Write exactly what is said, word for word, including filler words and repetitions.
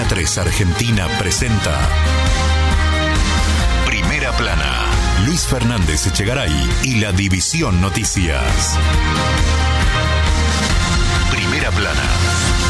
tres Argentina presenta Primera Plana. Luis Fernández Echegaray y la División Noticias. Primera Plana.